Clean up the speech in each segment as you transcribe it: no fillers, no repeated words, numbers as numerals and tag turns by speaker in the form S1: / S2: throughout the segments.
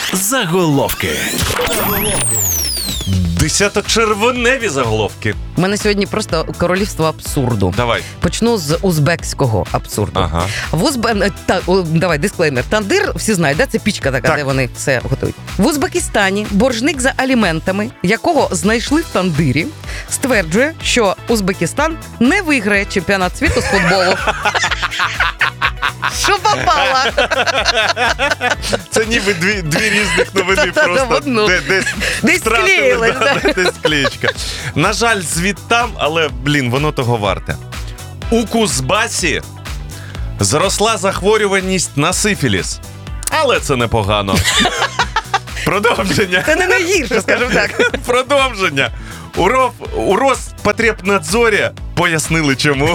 S1: Заголовки. Десяточервоневі заголовки.
S2: У мене сьогодні просто королівство абсурду.
S1: Давай.
S2: Почну з узбекського абсурду.
S1: Ага.
S2: Давай, дисклеймер. Тандир, всі знають, да? Це пічка така,
S1: Так.
S2: де вони все готують. В Узбекистані боржник за аліментами, якого знайшли в тандирі, стверджує, що Узбекистан не виграє чемпіонат світу з футболу. Що попало?
S1: Це ніби дві різних новини
S2: Та-та-та,
S1: просто.
S2: в одну. Десь
S1: втратили,
S2: склеїлись, да.
S1: десь склеєчка. На жаль, звідтам, але, воно того варте. У Кузбасі зросла захворюваність на сифіліс. Але це непогано. Продовження.
S2: Це не найгірше, скажімо так.
S1: Продовження. У Роспотребнадзорі пояснили чому.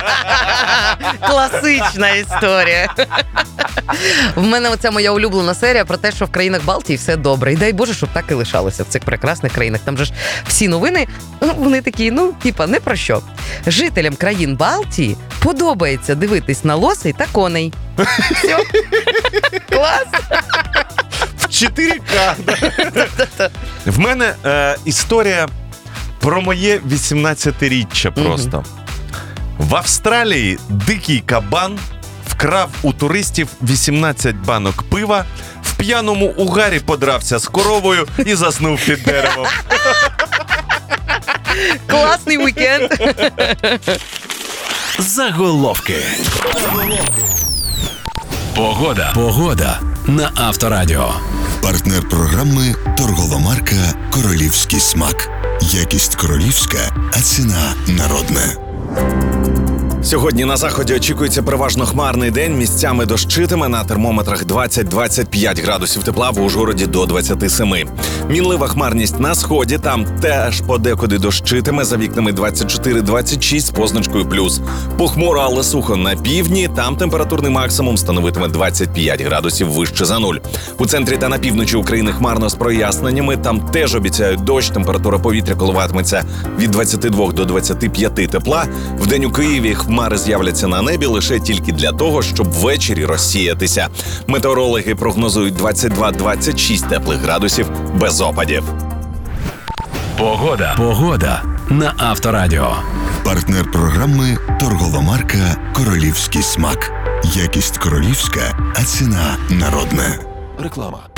S2: Класична історія. В мене оця моя улюблена серія про те, що в країнах Балтії все добре. І дай Боже, щоб так і лишалося в цих прекрасних країнах. Там же ж всі новини, вони такі, не про що. Жителям країн Балтії подобається дивитись на лосей та коней. Все. Клас.
S1: В 4К. В мене історія про моє 18-річчя просто. В Австралії дикий кабан вкрав у туристів 18 банок пива, в п'яному угарі подрався з коровою і заснув під деревом.
S2: Класний вікенд.
S1: Заголовки.
S3: Погода на Авторадіо.
S4: Партнер програми торгова марка «Королівський смак». Якість королівська, а ціна народна.
S5: Сьогодні на заході очікується переважно хмарний день, місцями дощитиме, на термометрах 20-25 градусів тепла, в Ужгороді до 27. Мінлива хмарність на сході, там теж подекуди дощитиме, за вікнами 24-26 з позначкою плюс. Похмуро, але сухо на півдні, там температурний максимум становитиме 25 градусів вище за нуль. У центрі та на півночі України хмарно з проясненнями, там теж обіцяють дощ, температура повітря коливатиметься від 22 до 25 тепла. Вдень у Києві хмари з'являться на небі лише тільки для того, щоб ввечері розсіятися. Метеорологи прогнозують 22-26 теплих градусів без опадів.
S3: Погода на Авторадіо.
S4: Партнер програми торгова марка «Королівський смак». Якість королівська, а ціна народна.
S3: Реклама.